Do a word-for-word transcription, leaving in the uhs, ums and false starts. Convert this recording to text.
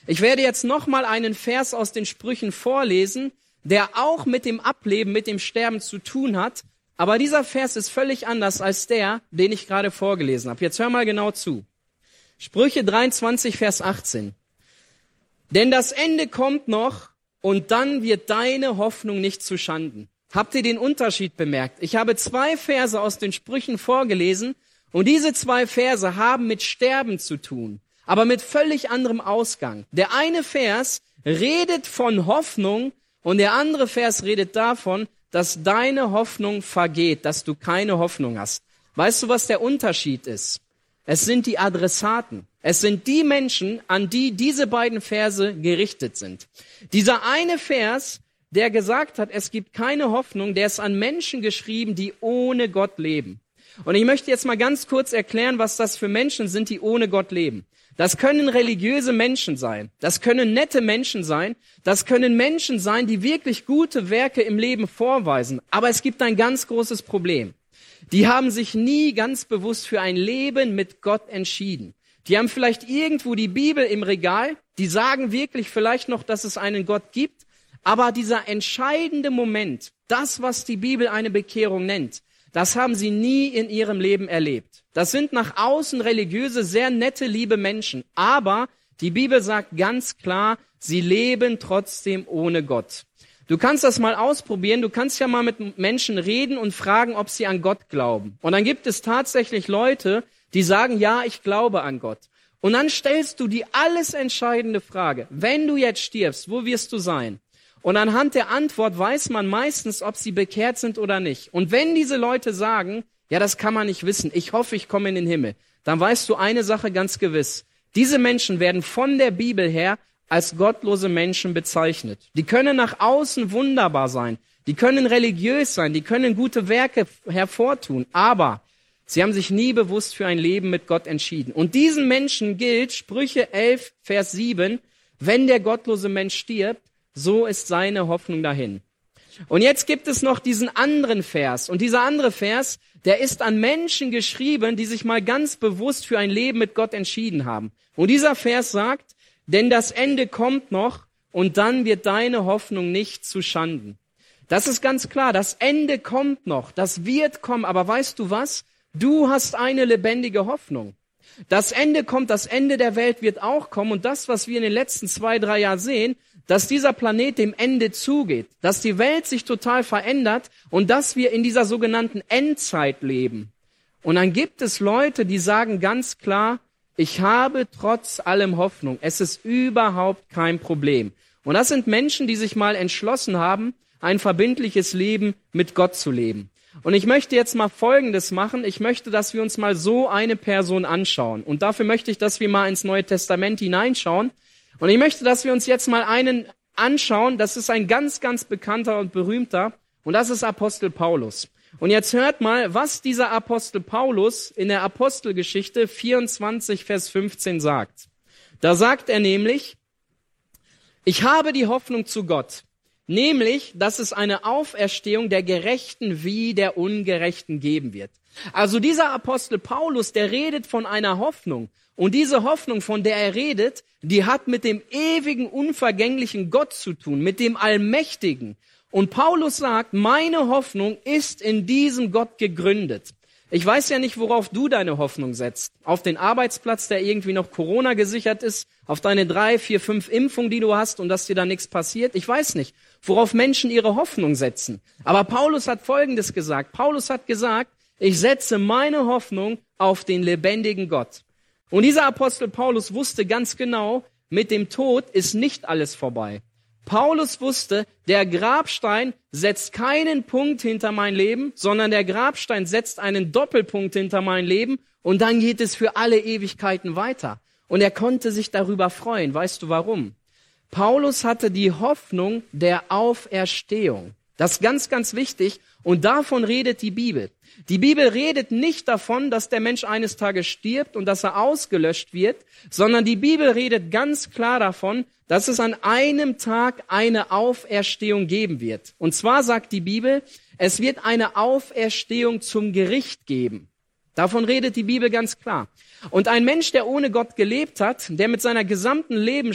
Ich werde jetzt nochmal einen Vers aus den Sprüchen vorlesen, der auch mit dem Ableben, mit dem Sterben zu tun hat. Aber dieser Vers ist völlig anders als der, den ich gerade vorgelesen habe. Jetzt hör mal genau zu. Sprüche dreiundzwanzig, Vers achtzehn. Denn das Ende kommt noch und dann wird deine Hoffnung nicht zuschanden. Habt ihr den Unterschied bemerkt? Ich habe zwei Verse aus den Sprüchen vorgelesen und diese zwei Verse haben mit Sterben zu tun, aber mit völlig anderem Ausgang. Der eine Vers redet von Hoffnung und der andere Vers redet davon, dass deine Hoffnung vergeht, dass du keine Hoffnung hast. Weißt du, was der Unterschied ist? Es sind die Adressaten. Es sind die Menschen, an die diese beiden Verse gerichtet sind. Dieser eine Vers, der gesagt hat, es gibt keine Hoffnung, der ist an Menschen geschrieben, die ohne Gott leben. Und ich möchte jetzt mal ganz kurz erklären, was das für Menschen sind, die ohne Gott leben. Das können religiöse Menschen sein, das können nette Menschen sein, das können Menschen sein, die wirklich gute Werke im Leben vorweisen. Aber es gibt ein ganz großes Problem. Die haben sich nie ganz bewusst für ein Leben mit Gott entschieden. Die haben vielleicht irgendwo die Bibel im Regal, die sagen wirklich vielleicht noch, dass es einen Gott gibt, aber dieser entscheidende Moment, das, was die Bibel eine Bekehrung nennt, das haben sie nie in ihrem Leben erlebt. Das sind nach außen religiöse, sehr nette, liebe Menschen. Aber die Bibel sagt ganz klar, sie leben trotzdem ohne Gott. Du kannst das mal ausprobieren. Du kannst ja mal mit Menschen reden und fragen, ob sie an Gott glauben. Und dann gibt es tatsächlich Leute, die sagen, ja, ich glaube an Gott. Und dann stellst du die alles entscheidende Frage. Wenn du jetzt stirbst, wo wirst du sein? Und anhand der Antwort weiß man meistens, ob sie bekehrt sind oder nicht. Und wenn diese Leute sagen, ja, das kann man nicht wissen, ich hoffe, ich komme in den Himmel, dann weißt du eine Sache ganz gewiss. Diese Menschen werden von der Bibel her als gottlose Menschen bezeichnet. Die können nach außen wunderbar sein, die können religiös sein, die können gute Werke hervortun, aber sie haben sich nie bewusst für ein Leben mit Gott entschieden. Und diesen Menschen gilt Sprüche elf, Vers sieben, wenn der gottlose Mensch stirbt, so ist seine Hoffnung dahin. Und jetzt gibt es noch diesen anderen Vers. Und dieser andere Vers, der ist an Menschen geschrieben, die sich mal ganz bewusst für ein Leben mit Gott entschieden haben. Und dieser Vers sagt, denn das Ende kommt noch und dann wird deine Hoffnung nicht zuschanden. Das ist ganz klar, das Ende kommt noch, das wird kommen. Aber weißt du was? Du hast eine lebendige Hoffnung. Das Ende kommt, das Ende der Welt wird auch kommen. Und das, was wir in den letzten zwei, drei Jahren sehen, dass dieser Planet dem Ende zugeht, dass die Welt sich total verändert und dass wir in dieser sogenannten Endzeit leben. Und dann gibt es Leute, die sagen ganz klar, ich habe trotz allem Hoffnung. Es ist überhaupt kein Problem. Und das sind Menschen, die sich mal entschlossen haben, ein verbindliches Leben mit Gott zu leben. Und ich möchte jetzt mal Folgendes machen. Ich möchte, dass wir uns mal so eine Person anschauen. Und dafür möchte ich, dass wir mal ins Neue Testament hineinschauen. Und ich möchte, dass wir uns jetzt mal einen anschauen. Das ist ein ganz, ganz bekannter und berühmter. Und das ist Apostel Paulus. Und jetzt hört mal, was dieser Apostel Paulus in der Apostelgeschichte vierundzwanzig, Vers fünfzehn sagt. Da sagt er nämlich, ich habe die Hoffnung zu Gott. Nämlich, dass es eine Auferstehung der Gerechten wie der Ungerechten geben wird. Also dieser Apostel Paulus, der redet von einer Hoffnung. Und diese Hoffnung, von der er redet, die hat mit dem ewigen, unvergänglichen Gott zu tun, mit dem Allmächtigen. Und Paulus sagt, meine Hoffnung ist in diesem Gott gegründet. Ich weiß ja nicht, worauf du deine Hoffnung setzt. Auf den Arbeitsplatz, der irgendwie noch Corona gesichert ist, auf deine drei, vier, fünf Impfungen, die du hast und dass dir da nichts passiert. Ich weiß nicht, worauf Menschen ihre Hoffnung setzen. Aber Paulus hat Folgendes gesagt. Paulus hat gesagt, ich setze meine Hoffnung auf den lebendigen Gott. Und dieser Apostel Paulus wusste ganz genau, mit dem Tod ist nicht alles vorbei. Paulus wusste, der Grabstein setzt keinen Punkt hinter mein Leben, sondern der Grabstein setzt einen Doppelpunkt hinter mein Leben und dann geht es für alle Ewigkeiten weiter. Und er konnte sich darüber freuen. Weißt du warum? Paulus hatte die Hoffnung der Auferstehung. Das ist ganz, ganz wichtig. Und davon redet die Bibel. Die Bibel redet nicht davon, dass der Mensch eines Tages stirbt und dass er ausgelöscht wird, sondern die Bibel redet ganz klar davon, dass es an einem Tag eine Auferstehung geben wird. Und zwar sagt die Bibel, es wird eine Auferstehung zum Gericht geben. Davon redet die Bibel ganz klar. Und ein Mensch, der ohne Gott gelebt hat, der mit seiner gesamten Lebens